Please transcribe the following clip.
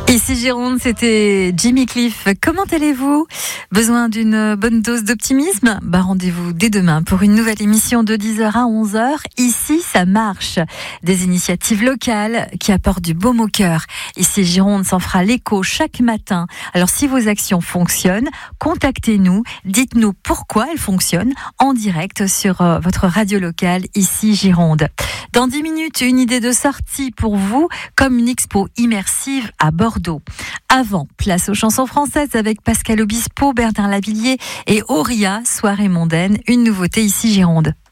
Ici Gironde, c'était Jimmy Cliff. Comment allez-vous ? Besoin d'une bonne dose d'optimisme ? Rendez-vous dès demain pour une nouvelle émission de 10h à 11h. Ici, ça marche. Des initiatives locales qui apportent du baume au cœur. Ici Gironde s'en fera l'écho chaque matin. Alors si vos actions fonctionnent, contactez-nous. Dites-nous pourquoi elles fonctionnent en direct sur votre radio locale ici Gironde. Dans 10 minutes, une idée de sortie pour vous, comme une expo immersive à Bordeaux. Avant, place aux chansons françaises avec Pascal Obispo, Bernard Lavillier et Auria, soirée mondaine, une nouveauté ici Gironde.